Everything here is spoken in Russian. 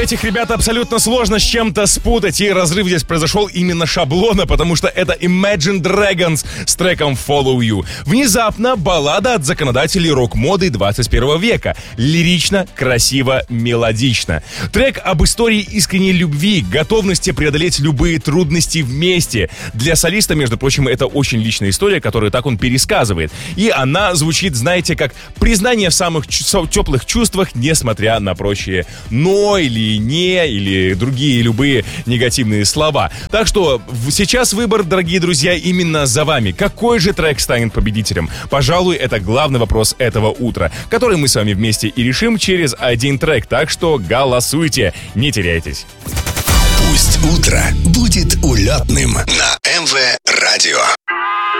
этих ребят абсолютно сложно с чем-то спутать, и разрыв здесь произошел именно шаблона, потому что это Imagine Dragons с треком Follow You. Внезапно баллада от законодателей рок-моды 21 века. Лирично, красиво, мелодично. Трек об истории искренней любви, готовности преодолеть любые трудности вместе. Для солиста, между прочим, это очень личная история, которую так он пересказывает. И она звучит, знаете, как признание в самых теплых чувствах, несмотря на прочие «но» или «не», или другие любые негативные слова. Так что сейчас выбор, дорогие друзья, именно за вами. Какой же трек станет победителем? Пожалуй, это главный вопрос этого утра, который мы с вами вместе и решим через один трек. Так что голосуйте, не теряйтесь. Пусть утро будет улетным на МВ Радио.